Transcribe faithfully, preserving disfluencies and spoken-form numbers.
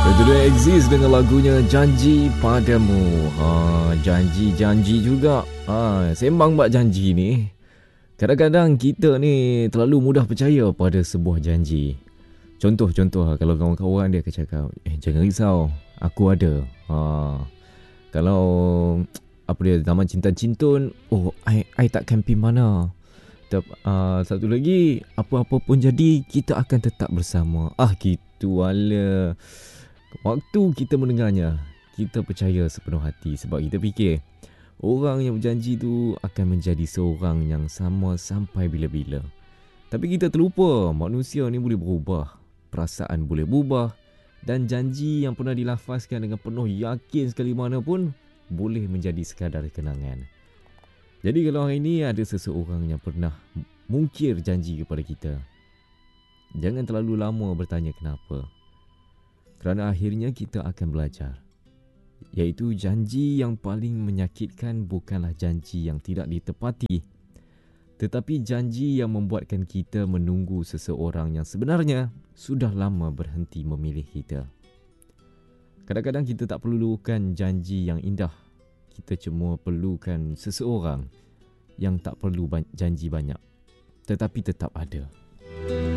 Itu dia Exist dengan lagunya Janji Padamu. Ha, janji-janji juga. Ha, sembang buat janji ni. Kadang-kadang kita ni terlalu mudah percaya pada sebuah janji. Contoh-contoh kalau kawan-kawan dia akan cakap, eh jangan risau, aku ada. Ha, kalau apa dia zaman cinta-cintun, oh I, I takkan pergi mana. Uh, satu lagi, apa-apa pun jadi, kita akan tetap bersama. Ah, gitu ala. Waktu kita mendengarnya, kita percaya sepenuh hati sebab kita fikir orang yang berjanji tu akan menjadi seorang yang sama sampai bila-bila. Tapi kita terlupa manusia ni boleh berubah, perasaan boleh berubah, dan janji yang pernah dilafazkan dengan penuh yakin sekali mana pun boleh menjadi sekadar kenangan. Jadi kalau hari ini ada seseorang yang pernah mungkir janji kepada kita, jangan terlalu lama bertanya kenapa. Kerana akhirnya kita akan belajar. Iaitu janji yang paling menyakitkan bukanlah janji yang tidak ditepati, tetapi janji yang membuatkan kita menunggu seseorang yang sebenarnya sudah lama berhenti memilih kita. Kadang-kadang kita tak perlukan janji yang indah. Kita cuma perlukan seseorang yang tak perlu janji banyak, tetapi tetap ada.